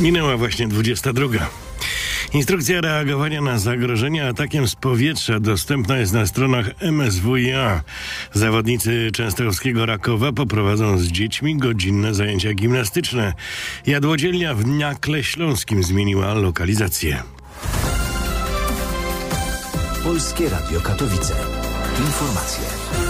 Minęła właśnie 22. Instrukcja reagowania na zagrożenia atakiem z powietrza dostępna jest na stronach MSWiA. Zawodnicy częstochowskiego Rakowa poprowadzą z dziećmi godzinne zajęcia gimnastyczne. Jadłodzielnia w Nakle Śląskim zmieniła lokalizację. Polskie Radio Katowice. Informacje.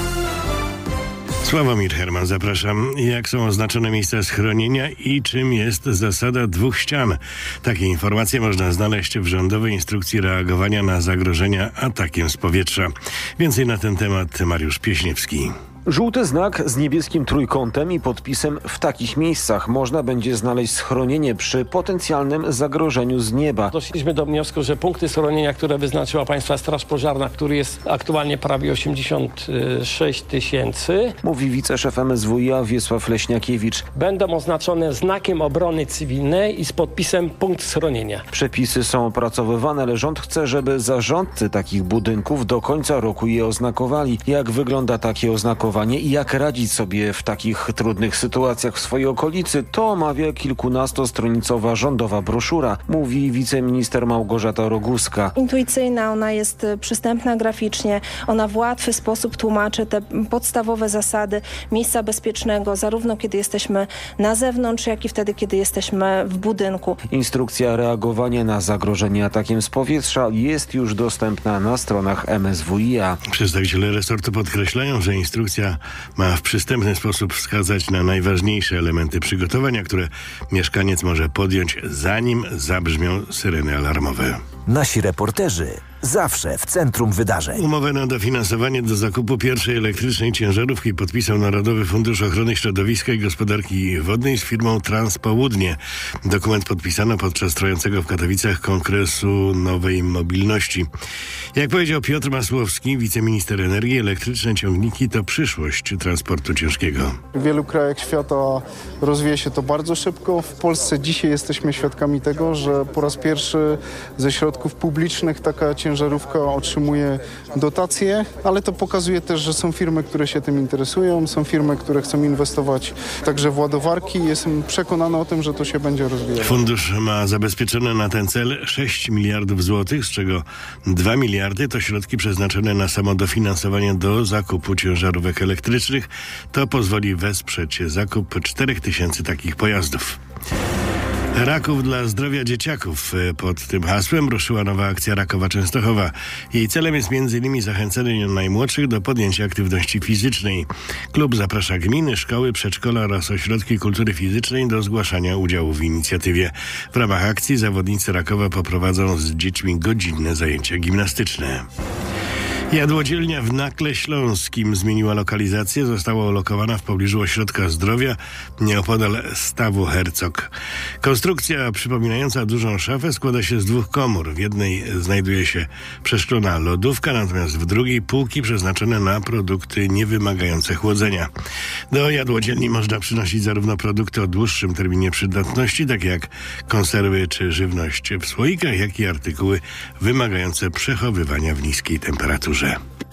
Sławomir Herman, zapraszam. Jak są oznaczone miejsca schronienia i czym jest zasada 2 ścian? Takie informacje można znaleźć w rządowej instrukcji reagowania na zagrożenia atakiem z powietrza. Więcej na ten temat Mariusz Pieśniewski. Żółty znak z niebieskim trójkątem i podpisem „w takich miejscach” można będzie znaleźć schronienie przy potencjalnym zagrożeniu z nieba. Doszliśmy do wniosku, że punkty schronienia, które wyznaczyła Państwa Straż Pożarna, który jest aktualnie prawie 86 000, mówi wiceszef MSWiA Wiesław Leśniakiewicz. Będą oznaczone znakiem obrony cywilnej i z podpisem punkt schronienia. Przepisy są opracowywane, ale rząd chce, żeby zarządcy takich budynków do końca roku je oznakowali. Jak wygląda takie oznakowanie i jak radzić sobie w takich trudnych sytuacjach w swojej okolicy, to omawia kilkunastostronicowa rządowa broszura, mówi wiceminister Małgorzata Roguska. Intuicyjna, ona jest przystępna graficznie, ona w łatwy sposób tłumaczy te podstawowe zasady miejsca bezpiecznego, zarówno kiedy jesteśmy na zewnątrz, jak i wtedy, kiedy jesteśmy w budynku. Instrukcja reagowania na zagrożenie atakiem z powietrza jest już dostępna na stronach MSWiA. Przedstawiciele resortu podkreślają, że instrukcja ma w przystępny sposób wskazać na najważniejsze elementy przygotowania, które mieszkaniec może podjąć, zanim zabrzmią syreny alarmowe. Nasi reporterzy zawsze w centrum wydarzeń. Umowę na dofinansowanie do zakupu pierwszej elektrycznej ciężarówki podpisał Narodowy Fundusz Ochrony Środowiska i Gospodarki Wodnej z firmą Transpołudnie. Dokument podpisano podczas trwającego w Katowicach Kongresu Nowej Mobilności. Jak powiedział Piotr Masłowski, wiceminister energii, elektryczne ciągniki to przyszłość transportu ciężkiego. W wielu krajach świata rozwija się to bardzo szybko. W Polsce dzisiaj jesteśmy świadkami tego, że po raz pierwszy ze środków publicznych taka ciężarówka otrzymuje dotacje, ale to pokazuje też, że są firmy, które się tym interesują, są firmy, które chcą inwestować także w ładowarki. Jestem przekonany o tym, że to się będzie rozwijało. Fundusz ma zabezpieczone na ten cel 6 miliardów złotych, z czego 2 miliardy to środki przeznaczone na samo dofinansowanie do zakupu ciężarówek elektrycznych. To pozwoli wesprzeć zakup 4000 takich pojazdów. Raków dla zdrowia dzieciaków. Pod tym hasłem ruszyła nowa akcja Rakowa Częstochowa. Jej celem jest m.in. zachęcenie najmłodszych do podjęcia aktywności fizycznej. Klub zaprasza gminy, szkoły, przedszkola oraz ośrodki kultury fizycznej do zgłaszania udziału w inicjatywie. W ramach akcji zawodnicy Rakowa poprowadzą z dziećmi godzinne zajęcia gimnastyczne. Jadłodzielnia w Nakle Śląskim zmieniła lokalizację. Została ulokowana w pobliżu ośrodka zdrowia nieopodal stawu Hercog. Konstrukcja przypominająca dużą szafę składa się z 2 komór. W jednej znajduje się przeszklona lodówka, natomiast w drugiej półki przeznaczone na produkty niewymagające chłodzenia. Do jadłodzielni można przynosić zarówno produkty o dłuższym terminie przydatności, takie jak konserwy czy żywność w słoikach, jak i artykuły wymagające przechowywania w niskiej temperaturze.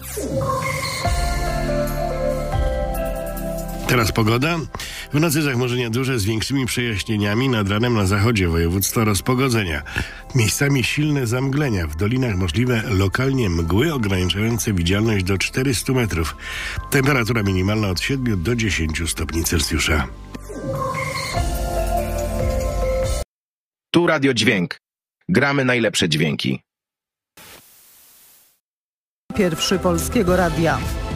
Teraz pogoda. W nocy zachmurzenia duże z większymi przejaśnieniami. Nad ranem na zachodzie województwa rozpogodzenia. Miejscami silne zamglenia. W dolinach możliwe lokalnie mgły ograniczające widzialność do 400 metrów. Temperatura minimalna od 7 do 10 stopni Celsjusza. Tu Radio Dźwięk. Gramy najlepsze dźwięki. Pierwszy Polskiego Radia.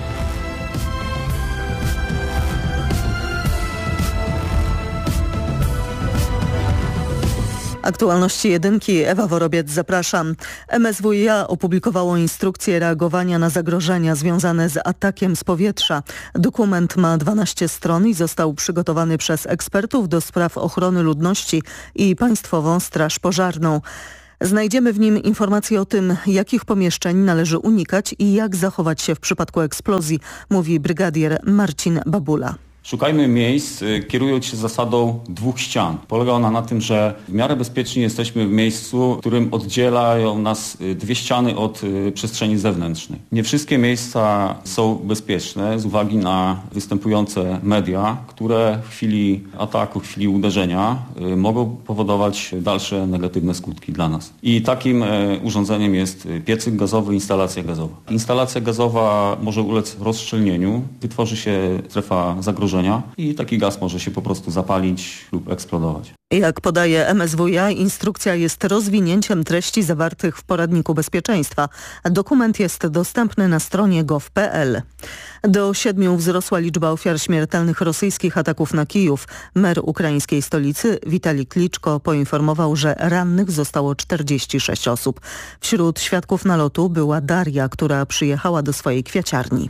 Aktualności jedynki, Ewa Worobiec, zapraszam. MSWiA opublikowało instrukcję reagowania na zagrożenia związane z atakiem z powietrza. Dokument ma 12 stron i został przygotowany przez ekspertów do spraw ochrony ludności i Państwową Straż Pożarną. Znajdziemy w nim informacje o tym, jakich pomieszczeń należy unikać i jak zachować się w przypadku eksplozji, mówi brygadier Marcin Babula. Szukajmy miejsc, kierując się zasadą 2 ścian. Polega ona na tym, że w miarę bezpiecznie jesteśmy w miejscu, w którym oddzielają nas 2 ściany od przestrzeni zewnętrznej. Nie wszystkie miejsca są bezpieczne z uwagi na występujące media, które w chwili ataku, w chwili uderzenia mogą powodować dalsze negatywne skutki dla nas. I takim urządzeniem jest piecyk gazowy, instalacja gazowa. Instalacja gazowa może ulec rozszczelnieniu, wytworzy się strefa zagrożenia i taki gaz może się po prostu zapalić lub eksplodować. Jak podaje MSWiA, instrukcja jest rozwinięciem treści zawartych w poradniku bezpieczeństwa. Dokument jest dostępny na stronie gov.pl. Do 7 wzrosła liczba ofiar śmiertelnych rosyjskich ataków na Kijów. Mer ukraińskiej stolicy Witalij Kliczko poinformował, że rannych zostało 46 osób. Wśród świadków nalotu była Daria, która przyjechała do swojej kwiaciarni.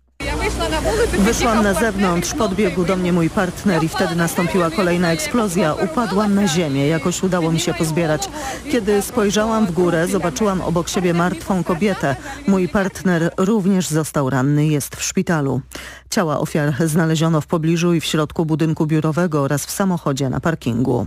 Wyszłam na zewnątrz, podbiegł do mnie mój partner i wtedy nastąpiła kolejna eksplozja. Upadłam na ziemię, jakoś udało mi się pozbierać. Kiedy spojrzałam w górę, zobaczyłam obok siebie martwą kobietę. Mój partner również został ranny, jest w szpitalu. Ciała ofiar znaleziono w pobliżu i w środku budynku biurowego oraz w samochodzie na parkingu.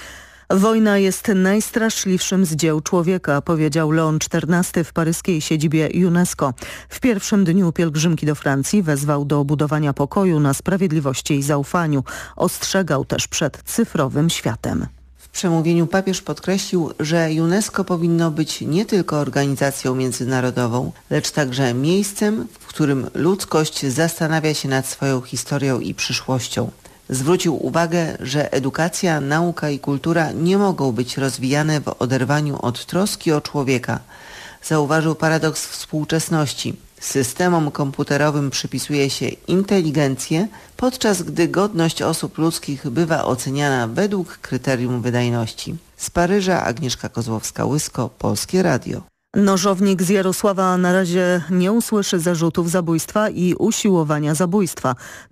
Wojna jest najstraszliwszym z dzieł człowieka, powiedział Leon XIV w paryskiej siedzibie UNESCO. W pierwszym dniu pielgrzymki do Francji wezwał do budowania pokoju na sprawiedliwości i zaufaniu. Ostrzegał też przed cyfrowym światem. W przemówieniu papież podkreślił, że UNESCO powinno być nie tylko organizacją międzynarodową, lecz także miejscem, w którym ludzkość zastanawia się nad swoją historią i przyszłością. Zwrócił uwagę, że edukacja, nauka i kultura nie mogą być rozwijane w oderwaniu od troski o człowieka. Zauważył paradoks współczesności. Systemom komputerowym przypisuje się inteligencję, podczas gdy godność osób ludzkich bywa oceniana według kryterium wydajności. Z Paryża Agnieszka Kozłowska-Łysko, Polskie Radio. Nożownik z Jarosława na razie nie usłyszy zarzutów zabójstwa i usiłowania zabójstwa.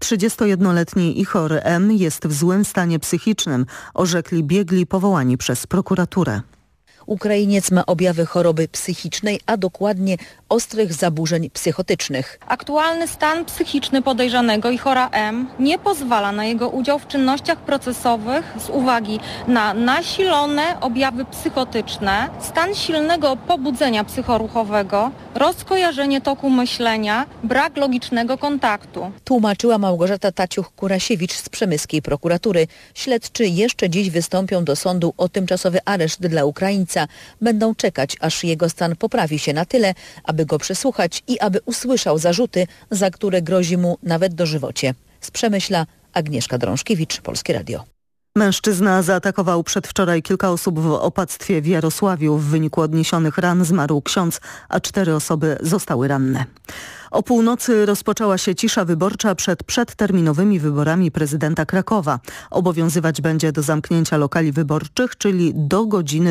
31-letni Ihor M. jest w złym stanie psychicznym, orzekli biegli powołani przez prokuraturę. Ukrainiec ma objawy choroby psychicznej, a dokładnie ostrych zaburzeń psychotycznych. Aktualny stan psychiczny podejrzanego Ihora M. nie pozwala na jego udział w czynnościach procesowych z uwagi na nasilone objawy psychotyczne, stan silnego pobudzenia psychoruchowego, rozkojarzenie toku myślenia, brak logicznego kontaktu. Tłumaczyła Małgorzata Taciuch-Kurasiewicz z przemyskiej prokuratury. Śledczy jeszcze dziś wystąpią do sądu o tymczasowy areszt dla Ukraińca. Będą czekać, aż jego stan poprawi się na tyle, aby go przesłuchać i aby usłyszał zarzuty, za które grozi mu nawet dożywocie. Z Przemyśla Agnieszka Drążkiewicz, Polskie Radio. Mężczyzna zaatakował przedwczoraj kilka osób w opactwie w Jarosławiu. W wyniku odniesionych ran zmarł ksiądz, a 4 osoby zostały ranne. O północy rozpoczęła się cisza wyborcza przed przedterminowymi wyborami prezydenta Krakowa. Obowiązywać będzie do zamknięcia lokali wyborczych, czyli do godziny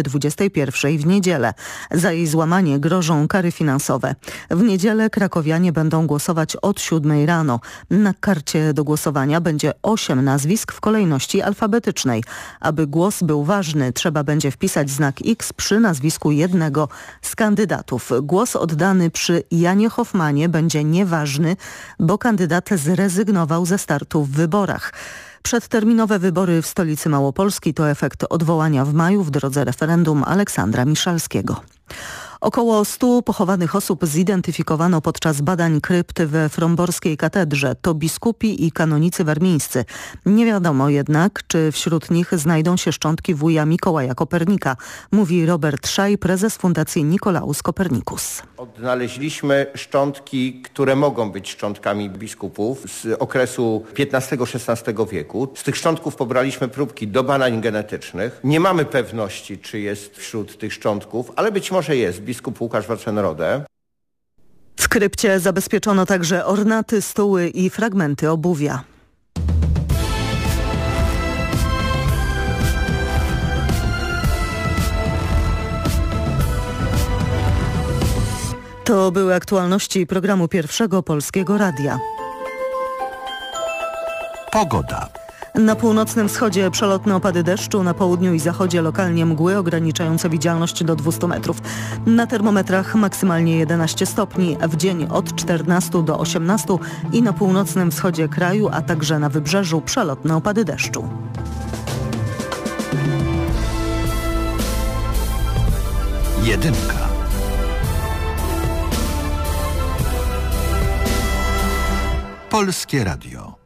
21 w niedzielę. Za jej złamanie grożą kary finansowe. W niedzielę krakowianie będą głosować od 7 rano. Na karcie do głosowania będzie 8 nazwisk w kolejności alfabetycznej. Aby głos był ważny, trzeba będzie wpisać znak X przy nazwisku jednego z kandydatów. Głos oddany przy Janie Hoffmanie będzie nieważny, bo kandydat zrezygnował ze startu w wyborach. Przedterminowe wybory w stolicy Małopolski to efekt odwołania w maju w drodze referendum Aleksandra Miszalskiego. Około 100 pochowanych osób zidentyfikowano podczas badań krypty we Fromborskiej Katedrze. To biskupi i kanonicy warmińscy. Nie wiadomo jednak, czy wśród nich znajdą się szczątki wuja Mikołaja Kopernika, mówi Robert Szaj, prezes Fundacji Nikolaus Kopernikus. Odnaleźliśmy szczątki, które mogą być szczątkami biskupów z okresu XV-XVI wieku. Z tych szczątków pobraliśmy próbki do badań genetycznych. Nie mamy pewności, czy jest wśród tych szczątków, ale być może jest. Biskup Łukasz Wacenrode. W krypcie zabezpieczono także ornaty, stóły i fragmenty obuwia. To były aktualności programu Pierwszego Polskiego Radia. Pogoda. Na północnym wschodzie przelotne opady deszczu, na południu i zachodzie lokalnie mgły ograniczające widzialność do 200 metrów. Na termometrach maksymalnie 11 stopni, w dzień od 14 do 18 i na północnym wschodzie kraju, a także na wybrzeżu przelotne opady deszczu. Jedynka. Polskie Radio.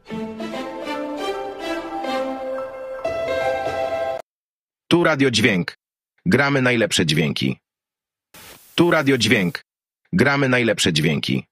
Tu Radio Dźwięk. Gramy najlepsze dźwięki. Tu Radio Dźwięk. Gramy najlepsze dźwięki.